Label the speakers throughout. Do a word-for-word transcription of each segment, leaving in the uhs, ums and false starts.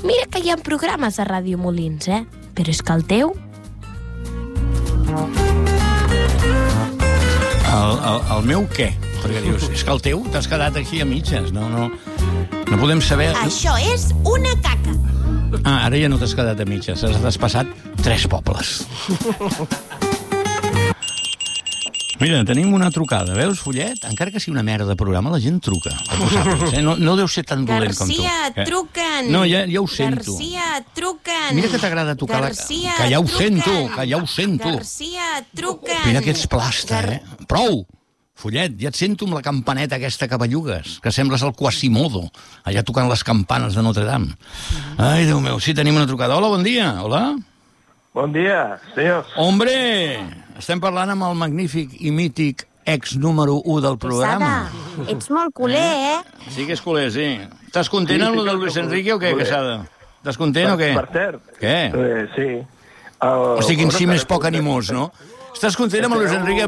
Speaker 1: Mira que hi ha programes a Ràdio Molins, eh? Però és que el teu...
Speaker 2: El, el, el meu què? Perquè dius, és que el teu t'has quedat aquí a mitges. No, no, no podem saber...
Speaker 1: Això és una caca.
Speaker 2: Ah, ara ja no t'has quedat a mitges. Has despassat tres pobles. Mira, tenim una trucada. Veus, Follet? Encara que sigui una merda de programa, la gent truca. Eh? No, no deu ser tan dolent com tu.
Speaker 1: Garcia, truquen.
Speaker 2: No, ja, ja ho sento.
Speaker 1: Garcia, truquen.
Speaker 2: Mira que t'agrada tocar
Speaker 1: Garcia,
Speaker 2: la... Que ja ho
Speaker 1: truquen.
Speaker 2: sento, que ja ho sento.
Speaker 1: Garcia, truquen.
Speaker 2: Mira que ets plasta, eh? Prou! Follet, ja et sento amb la campaneta aquesta que bellugues, que sembles el Quasimodo, allà tocant les campanes de Notre Dame. Ai, Déu meu, sí, tenim una trucada. Hola, bon dia. Hola.
Speaker 3: Bon dia, senyors.
Speaker 2: Hombre, estem parlant amb el magnífic i mític ex número u del programa.
Speaker 1: Quesada, ets molt culer, eh?
Speaker 2: Sí que és culer, sí. Estàs content
Speaker 3: Sí,
Speaker 2: amb
Speaker 3: sí
Speaker 2: lo del
Speaker 3: que
Speaker 2: Luis
Speaker 3: soc
Speaker 2: Enrique o què,
Speaker 3: culer.
Speaker 2: Quesada? Estàs content o què?
Speaker 3: Per cert.
Speaker 2: Què?
Speaker 3: Eh, sí. El,
Speaker 2: O sigui, en si més poc
Speaker 3: content.
Speaker 2: animós, no? Estàs content amb el Luis Enrique?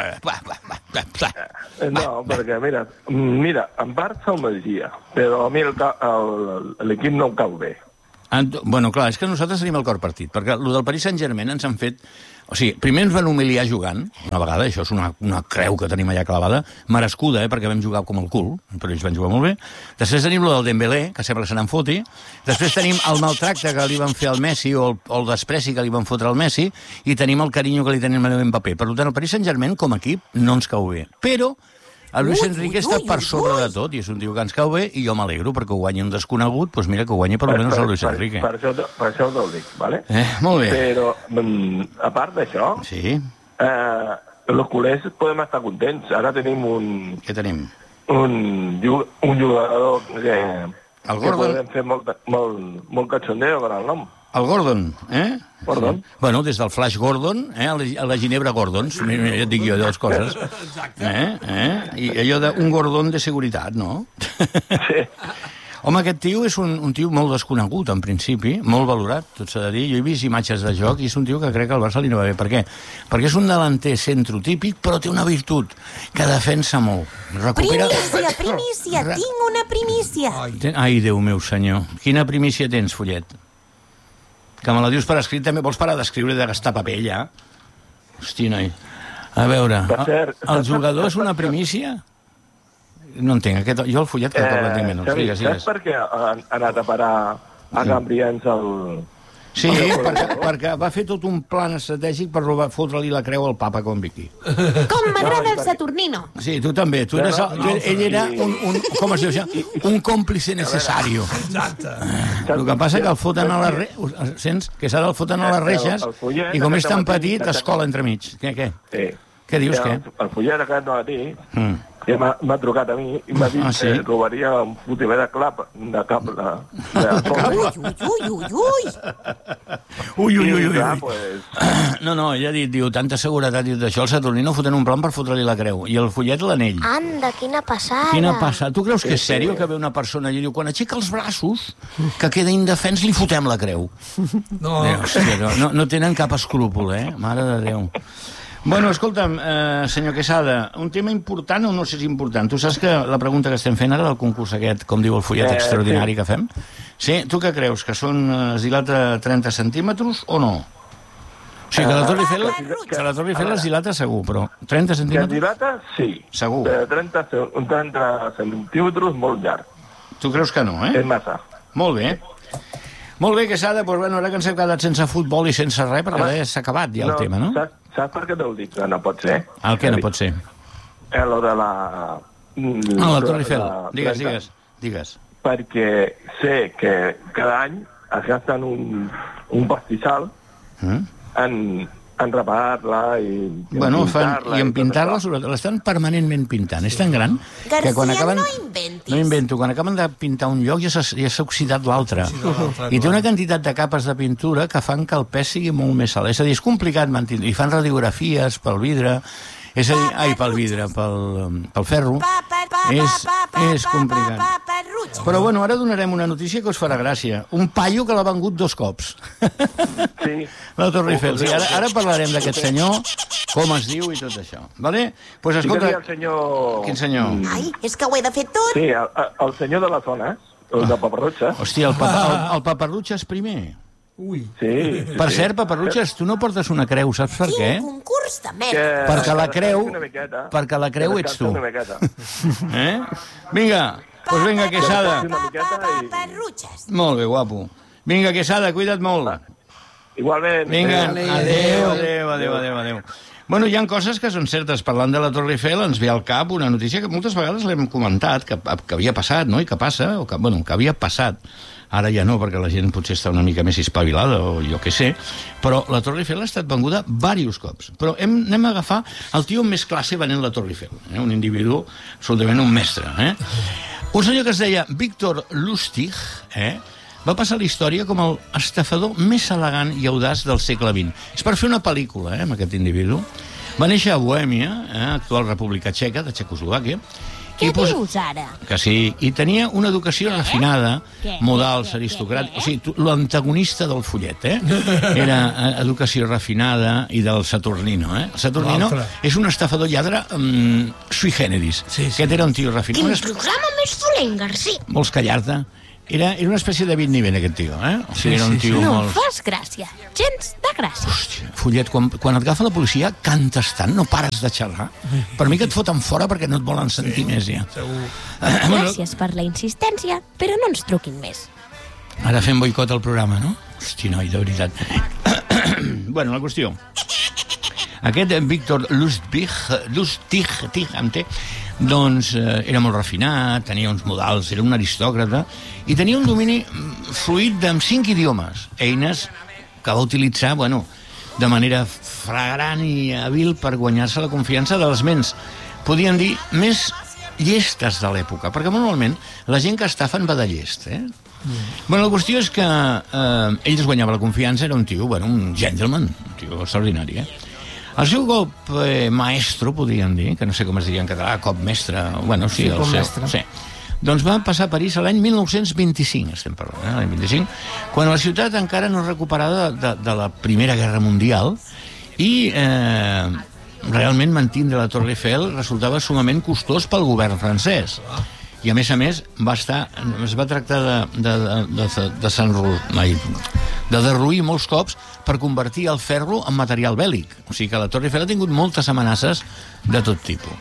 Speaker 3: No, perquè, mira, mira, en Barça el maligia, però a mi el ca- el- l'equip no em cau bé.
Speaker 2: Bueno, clar, és que nosaltres tenim el cor partit, perquè el del Paris Saint-Germain ens han fet... O sigui, primer ens van humiliar jugant, una vegada, això és una, una creu que tenim allà clavada, merescuda, eh, perquè vam jugar com el cul, però ells van jugar molt bé. Després tenim lo del Dembélé, que sembla que se n'en foti. Després tenim el maltracte que li van fer al Messi, o el, o el despreci que li van fotre al Messi, i tenim el carinyo que li tenim a Mbappé. Per tant, el Paris Saint-Germain, com a equip, no ens cau bé. Però el Luis Enrique està per sobre de tot, i és un tio que ens cau bé, i jo m'alegro perquè ho guanyi un desconegut, doncs mira que ho guanyi per almenys el Luis Enrique.
Speaker 3: Per, per, per, això, per això te'l dic, vale?
Speaker 2: Eh, molt bé.
Speaker 3: Però, mm, a part d'això,
Speaker 2: Sí,
Speaker 3: eh, els culers podem estar contents. Ara tenim un,
Speaker 2: què tenim?
Speaker 3: un, ju- un jugador que,
Speaker 2: El
Speaker 3: que
Speaker 2: Gordon.
Speaker 3: podem fer molt, molt, molt cachondeo per al nom.
Speaker 2: El Gordon, eh?
Speaker 3: Gordon.
Speaker 2: Sí. Bueno, des del Flash Gordon, eh, a la, a la Ginebra Gordons, mira, ja et dic jo dues coses. Eh? Eh? I allò d'un Gordon de seguretat, no?
Speaker 3: Sí.
Speaker 2: Home, aquest tio és un, un tio molt desconegut, en principi, molt valorat, tot s'ha de dir. Jo he vist imatges de joc i és un tio que crec que al Barça li no va bé. Per què? Perquè és un delanter centrotípic, però té una virtut, que defensa molt. Recupera...
Speaker 1: Primícia, primícia,
Speaker 2: Re-
Speaker 1: tinc una primícia.
Speaker 2: Ten- Ai, Déu meu senyor. Quina primícia tens, Follet? Que me la dius per escrit, també vols parar d'escriure i de gastar paper, ja? Hosti, noi. A veure,
Speaker 3: Per cert,
Speaker 2: el, el jugador és una primícia? No entenc, aquest, jo el Follet crec que l'entenc menys.
Speaker 3: Xavi,
Speaker 2: Digues,
Speaker 3: saps
Speaker 2: digues.
Speaker 3: per què ha ha anat a parar a Cambrians el...
Speaker 2: Sí, perquè, perquè va fer tot un plan estratègic per robar, fotre-li la creu al papa con Vicky.
Speaker 1: Com m'agrada
Speaker 3: No,
Speaker 1: el Saturnino.
Speaker 2: Sí, tu també. Tu eres el, tu, ell era un, un, com es diu això? Un còmplice necessario.
Speaker 4: Exacte.
Speaker 2: El que passa que el foten a les reixes, sents? Que s'ha del foten a les reixes
Speaker 3: El- el Follet
Speaker 2: i com és
Speaker 3: aquest
Speaker 2: tan
Speaker 3: matí-
Speaker 2: petit es cola entremig. Què, què?
Speaker 3: Sí.
Speaker 2: Què dius,
Speaker 3: el,
Speaker 2: què?
Speaker 3: El Follet aquest matí
Speaker 2: Mm.
Speaker 3: ja m'ha m'ha trucat a mi i m'ha dit
Speaker 2: Ah, sí?
Speaker 3: que robaria un fotimer de clap, de cap, de, de
Speaker 1: Ui, ui, ui, ui, ui.
Speaker 2: Ui, ui, ui,
Speaker 3: I,
Speaker 2: ui.
Speaker 3: clar,
Speaker 2: ui.
Speaker 3: pues,
Speaker 2: No, no, ella ha dit, diu, tanta seguretat, diu, d'això el Saturnino foten un plan per fotre-li la creu. I el Follet l'anell.
Speaker 5: Anda, quina passada.
Speaker 2: Quina passa? Tu creus que és sèrio que ve una persona i diu, quan aixeca els braços, que queda indefens, li fotem la creu?
Speaker 4: No,
Speaker 2: Déu, hòstia, no, no, no tenen cap escrúpol, eh? Mare de Déu. Bueno, escolta'm, eh, senyor Quesada, un tema important o no sé si és important? Tu saps que la pregunta que estem fent ara del concurs aquest, com diu el follet
Speaker 3: Eh,
Speaker 2: extraordinari
Speaker 3: sí.
Speaker 2: que fem? Sí? Tu què creus? Que són, eh, es dilata trenta centímetres o no? O sigui, que la Torre Eiffel, que la Torre Eiffel es dilata segur, però trenta
Speaker 3: que es
Speaker 2: centímetres?
Speaker 3: dilata, sí.
Speaker 2: Segur.
Speaker 3: De trenta, ce- un trenta centímetres molt llarg.
Speaker 2: Tu creus que no,
Speaker 3: És
Speaker 2: eh?
Speaker 3: massa.
Speaker 2: Molt bé. Molt bé, Quesada, doncs bueno, ara que ens hem quedat sense futbol i sense res, perquè
Speaker 3: Home,
Speaker 2: ja s'ha acabat ja el tema, no?
Speaker 3: Saps, saps per què te'l dic que no pot ser?
Speaker 2: El que no pot ser?
Speaker 3: Eh, lo de la...
Speaker 2: Ah, la Torre Eiffel.
Speaker 3: la-
Speaker 2: Digues,
Speaker 3: trenta.
Speaker 2: digues, digues.
Speaker 3: Perquè sé que cada any es gasten un, un pastissal
Speaker 2: Mm?
Speaker 3: en, en reparar-la i, i
Speaker 2: Bueno,
Speaker 3: en
Speaker 2: fan,
Speaker 3: pintar-la
Speaker 2: i en
Speaker 3: tot
Speaker 2: pintar-la,
Speaker 3: això.
Speaker 2: sobretot, l'estan permanentment pintant. És tan gran
Speaker 1: Garcia,
Speaker 2: que quan acaben...
Speaker 1: no inventis.
Speaker 2: No invento. Quan acaben de pintar un lloc ja s'ha ja s'ha oxidat l'altre. I té una quantitat de capes de pintura que fan que el pes sigui molt més alt. És a dir, és complicat mantenir. I fan radiografies pel vidre. És a dir, ai, pel vidre, pel, pel ferro.
Speaker 1: Pa, pa, pa,
Speaker 2: És,
Speaker 1: pa, pa,
Speaker 2: és
Speaker 1: pa,
Speaker 2: complicat.
Speaker 1: pa, pa, pa, ruig.
Speaker 2: Però bueno, ara donarem una notícia que us farà gràcia. Un paio que l'ha vengut dos cops.
Speaker 3: Sí.
Speaker 2: La Torre Eiffel. Sí, ara, ara parlarem d'aquest senyor, com es diu i tot això. Vale? Pues
Speaker 3: Digue-li
Speaker 2: escolta...
Speaker 3: al senyor...
Speaker 2: Quin senyor?
Speaker 3: Mm,
Speaker 1: Ai, és que ho he de fer tot.
Speaker 3: Sí, el, el senyor de la zona. El de paparrotxa.
Speaker 2: Hòstia, el, papa, el, el paparrutxes primer.
Speaker 4: Ui.
Speaker 3: Sí.
Speaker 2: Per cert, paparrutxes, tu no portes una creu, saps per què?
Speaker 1: Quin concurs de
Speaker 3: Que...
Speaker 1: merda.
Speaker 2: Perquè la creu,
Speaker 3: Una miqueta.
Speaker 2: perquè la creu
Speaker 3: Que
Speaker 2: ets tu.
Speaker 3: descansa una miqueta.
Speaker 2: Eh? Vinga, doncs vinga, Quesada.
Speaker 3: Una miqueta i...
Speaker 1: Paparrutxes.
Speaker 2: Molt bé, guapo. Vinga, Quesada, cuida't molt.
Speaker 3: Igualment.
Speaker 2: Vinga,
Speaker 3: Adéu.
Speaker 2: adéu, adéu, adéu, adéu, adéu. Bueno, hi ha coses que són certes. Parlant de la Torre Eiffel, ens ve al cap una notícia que moltes vegades l'hem comentat, que, que havia passat, no?, i que passa, o que, bueno, que havia passat. Ara ja no, perquè la gent potser està una mica més espavilada, o jo què sé, però la Torre Eiffel ha estat venguda diversos cops. Però hem, anem a agafar el tio amb més classe venent la Torre Eiffel, eh? Un individu absolutament un mestre. Eh? Un senyor que es deia Victor Lustig, eh? va passar a la història com el estafador més elegant i audaç del segle vint. És per fer una pel·lícula, eh, amb aquest individu. Va néixer a Bohèmia, eh, actual República Txeca, de Txecoslovàquia.
Speaker 1: Què
Speaker 2: pos...
Speaker 1: dius ara?
Speaker 2: Que sí, i tenia una educació eh? refinada,
Speaker 1: Què?
Speaker 2: modals,
Speaker 1: Què?
Speaker 2: aristocràtic...
Speaker 1: Què?
Speaker 2: O sigui, tu- l'antagonista del fullet, eh? Era eh, educació refinada i del Saturnino, eh? El Saturnino
Speaker 4: L'altre.
Speaker 2: és un estafador lladre um, sui generis.
Speaker 4: Sí, sí.
Speaker 2: Aquest era un tio refinat.
Speaker 1: Quin
Speaker 2: Una esp-
Speaker 1: programa més dolent, Garcí.
Speaker 2: Vols callar-te? Era, era una espècie de David Niven, aquest tio, eh? O sigui,
Speaker 4: Sí,
Speaker 2: era un
Speaker 4: sí,
Speaker 2: tio
Speaker 4: sí.
Speaker 1: No em
Speaker 2: molt...
Speaker 1: fas gràcia. Gens de gràcia.
Speaker 2: Hòstia, Follet, quan, quan et agafa la policia, cantes tant, no pares de xerrar. Per mi que et foten fora perquè no et volen sentir sí, més, ja.
Speaker 4: Segur.
Speaker 1: Gràcies per la insistència, però no ens truquin més.
Speaker 2: Ara fem boicot al programa, no? Hosti, noi, de veritat. Bueno, la qüestió. Aquest Víctor Lustig, Lustig, Tig, amb T, doncs eh, era molt refinat, tenia uns modals, era un aristòcrata, i tenia un domini mm, fluid d'en cinc idiomes, eines que va utilitzar, bueno, de manera flagrant i hàbil per guanyar-se la confiança de les ments, podien dir, més llestes de l'època, perquè normalment la gent que estafen va de llest, eh? Mm. Bueno, la qüestió és que eh, ell es guanyava la confiança, era un tio, bueno, un gentleman, un tio extraordinari, eh? El seu cop eh, maestro, podríem dir, que no sé com es diria en català, cop mestre, bueno, sí,
Speaker 4: Sí,
Speaker 2: el
Speaker 4: cop
Speaker 2: seu,
Speaker 4: mestre.
Speaker 2: sí. Doncs va passar a París l'any mil nou-cents vint-i-cinc, estem parlant, eh, l'any vint-i-cinc, quan la ciutat encara no es recuperava de, de la Primera Guerra Mundial i eh, realment mantindre la Torre Eiffel resultava sumament costós pel govern francès. I a més a més va estar, es va tractar de, de, de, de, de, s'enrol- de derruir molts cops per convertir el ferro en material bèl·lic. O sigui que la Torre Eiffel ha tingut moltes amenaces de tot tipus.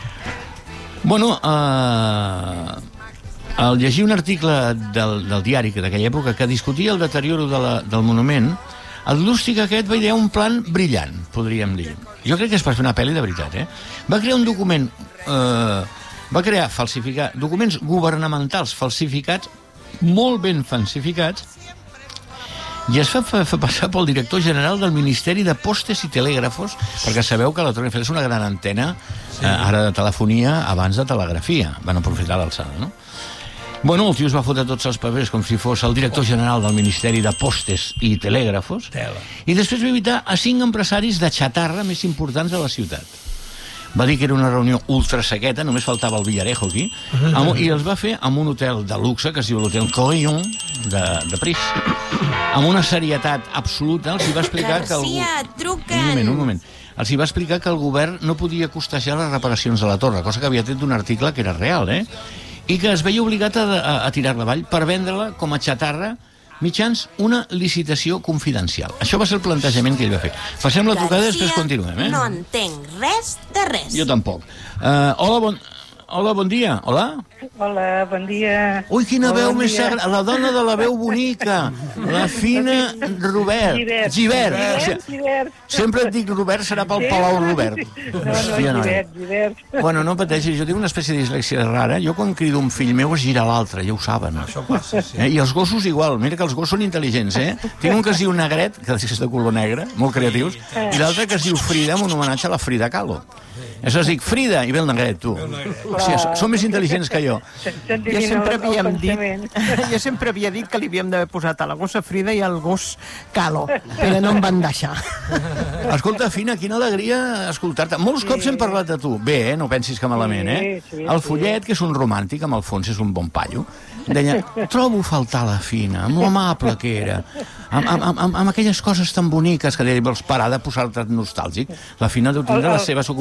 Speaker 2: Bueno, eh, al llegir un article del, del diari d'aquella època que discutia el deterioro de la, del monument, el Lustig aquest va idear un plan brillant, podríem dir. Jo crec que és per fer una pel·li de veritat, eh? Va crear un document... Eh, va crear, falsificar, documents governamentals falsificats, molt ben falsificats, i es fa, fa, fa passar pel director general del Ministeri de Postes i Telègrafos, perquè sabeu que la Torre Eiffel és una gran antena, sí. eh, ara de telefonia, abans de telegrafia. Van aprofitar l'alçada, no? Bueno, el tio es va fotre tots els papers com si fos el director general del Ministeri de Postes i Telègrafos,
Speaker 4: Tela.
Speaker 2: i després va invitar a cinc empresaris de xatarra més importants de la ciutat. Va dir que era una reunió ultra sequeta, només faltava el Villarejo aquí, amb, i els va fer en un hotel de luxe, que es diu l'Hotel Corillon, de, de París, amb una serietat absoluta. Els hi va explicar que el...
Speaker 1: Garcia, truquen.
Speaker 2: Un moment, un moment. Els hi va explicar que el govern no podia costejar les reparacions de la torre, cosa que havia tret d'un article que era real, eh? I que es veia obligat a, a, a tirar-la avall per vendre-la com a xatarra mitjans una licitació confidencial. Això va ser el plantejament que ell va fer. Passem la trucada i després continuem, eh?
Speaker 1: No entenc res de res.
Speaker 2: Jo tampoc. Uh, hola, bon... Hola, bon dia. Hola?
Speaker 5: Hola, bon dia.
Speaker 2: Ui, quina
Speaker 5: Hola,
Speaker 2: veu
Speaker 5: bon
Speaker 2: més
Speaker 5: dia.
Speaker 2: sagrada. La dona de la veu bonica. La fina Robert.
Speaker 5: Givert.
Speaker 2: Givert.
Speaker 5: Givert, Givert.
Speaker 2: Sempre et dic Robert, serà pel
Speaker 5: Sí.
Speaker 2: Palau Robert.
Speaker 5: No, no,
Speaker 2: Hòstia, noi.
Speaker 5: Givert, Givert.
Speaker 2: Bueno, no pateixis, jo tinc una espècie de dislèxia rara. Jo quan crido un fill meu es gira l'altre, ja ho saben.
Speaker 4: Això passa, sí.
Speaker 2: Eh? I els gossos igual, mira que els gossos són intel·ligents, eh? Tinc un que es diu Negret, que és de color negre, molt creatius, i l'altre que es diu Frida, en un homenatge a la Frida Kahlo. Això es dic Frida i ve el Negret, tu. O sigui, són més intel·ligents que jo.
Speaker 6: Jo sempre havíem dit, jo sempre havia dit que li havíem d'haver posat a la gossa Frida i al gos Calo, però no em van deixar.
Speaker 2: Escolta, Fina, quina alegria escoltar-te. Molts cops hem parlat de tu. Bé, eh? No pensis que malament, eh?
Speaker 5: Sí, sí,
Speaker 2: El
Speaker 5: sí.
Speaker 2: Follet, que és un romàntic, amb el fons és un bon paio, deia, trobo faltar la Fina, amb l'amable que era, amb, amb, amb, amb aquelles coses tan boniques que deia, vols parar de posar-te nostàlgic. La Fina deu tindre les seves ocupacions i aquest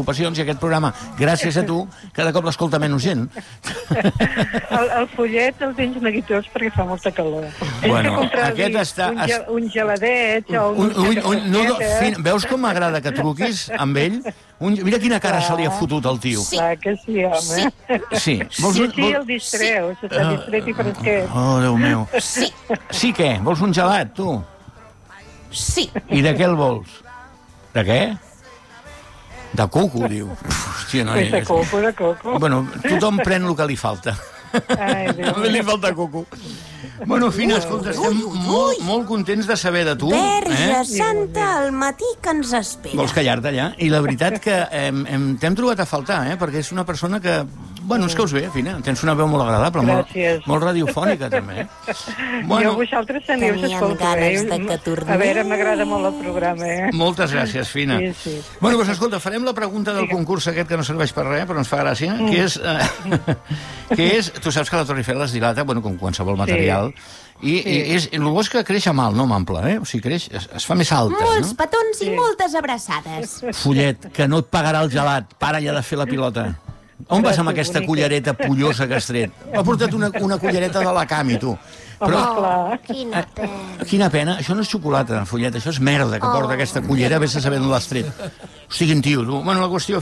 Speaker 2: aquest programa, gràcies a tu, cada cop l'escolta menys gent.
Speaker 5: El, el follet el tens neguitós perquè fa molta calor.
Speaker 2: Bueno,
Speaker 5: Tens que
Speaker 2: aquest
Speaker 5: comprar-li
Speaker 2: està-
Speaker 5: Un, gel, un geladet o
Speaker 2: Un,
Speaker 5: un...
Speaker 2: un, un, no, no, fin, veus com m'agrada que truquis amb ell? Un, mira quina cara se li ha fotut al tio.
Speaker 5: Clar que sí, home.
Speaker 2: Sí. Vols
Speaker 5: Sí,
Speaker 2: un-
Speaker 5: sí,
Speaker 2: vol-
Speaker 5: el distreu, s'està distret i fresquet.
Speaker 2: Oh, Déu meu.
Speaker 4: Sí,
Speaker 2: Sí, què? Vols un gelat, tu?
Speaker 4: sí.
Speaker 2: I de què el vols? De què? De coco, diu. Hòstia, no,
Speaker 5: Pues de coco, de coco.
Speaker 2: Bueno, tothom pren el que li falta.
Speaker 5: Ai, Déu
Speaker 2: A mi li falta coco. Bueno, Fina, escolta, estem molt, molt contents de saber de tu.
Speaker 4: Verge
Speaker 2: Eh?
Speaker 4: Santa, al matí que ens espera.
Speaker 2: Vols callar-te allà? I la veritat que hem, hem, t'hem trobat a faltar, eh? Perquè és una persona que... Bueno, és que us ve, Fina. Tens una veu molt agradable, molt,
Speaker 5: Gràcies.
Speaker 2: molt radiofònica, també. Eh?
Speaker 5: Jo vosaltres teniu,
Speaker 4: Teníem
Speaker 5: s'escolto,
Speaker 4: ganes
Speaker 5: eh?
Speaker 4: de que tornés.
Speaker 5: A veure, m'agrada molt el programa, eh?
Speaker 2: Moltes gràcies, Fina.
Speaker 5: Sí, sí.
Speaker 2: Bueno, doncs escolta, farem la pregunta del
Speaker 5: Digue'm.
Speaker 2: concurs aquest que no serveix per res, però ens fa gràcia,
Speaker 5: Mm.
Speaker 2: que és... Eh, que és... Tu saps que la Torre Eiffel es dilata, bueno, com qualsevol material, i,
Speaker 5: Sí.
Speaker 2: i és, el bo és que creix a mal, no ample, eh? O sigui, creix, es, es fa més alta,
Speaker 4: Molts
Speaker 2: no?
Speaker 4: petons i
Speaker 5: Sí.
Speaker 4: moltes abraçades.
Speaker 2: Follet, que no et pagarà el gelat. Para ja de fer la pilota. On vas amb
Speaker 5: Gràcies,
Speaker 2: aquesta
Speaker 5: bonica.
Speaker 2: cullereta pollosa que has tret? M'ha portat una, una cullereta de la Cami, tu.
Speaker 5: Home, clar.
Speaker 1: Quina pena.
Speaker 2: Quina pena. Això no és xocolata, Follet, això és merda que porta aquesta cullera, vés a saber d'on l'has tret. Hosti, quin tio, tu. Bueno, la qüestió,